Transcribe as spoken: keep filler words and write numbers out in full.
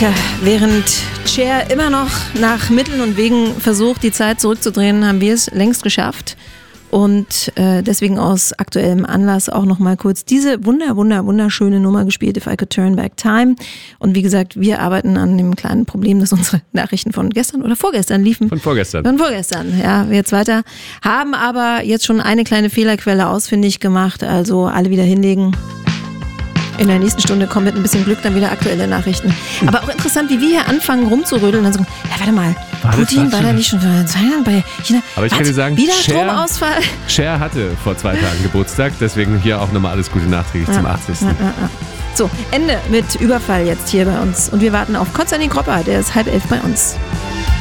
Tja, während Cher immer noch nach Mitteln und Wegen versucht, die Zeit zurückzudrehen, haben wir es längst geschafft. Und äh, deswegen aus aktuellem Anlass auch nochmal kurz diese wunder, wunder, wunderschöne Nummer gespielt, If I Could Turn Back Time. Und wie gesagt, wir arbeiten an dem kleinen Problem, dass unsere Nachrichten von gestern oder vorgestern liefen. Von vorgestern. Von vorgestern, ja, jetzt weiter. Haben aber jetzt schon eine kleine Fehlerquelle ausfindig gemacht, also alle wieder hinlegen. In der nächsten Stunde kommen mit ein bisschen Glück dann wieder aktuelle Nachrichten. Aber auch interessant, wie wir hier anfangen rumzurödeln und dann sagen, ja, warte mal, war Putin war da nicht schon vor zwei Jahren bei China? Aber ich Was? kann dir sagen, wieder Cher, Stromausfall? Cher hatte vor zwei Tagen Geburtstag, deswegen hier auch nochmal alles Gute nachträglich ja, zum achtzigsten Ja, ja, ja. So, Ende mit Überfall jetzt hier bei uns. Und wir warten auf Konstantin Kropper, der ist halb elf bei uns.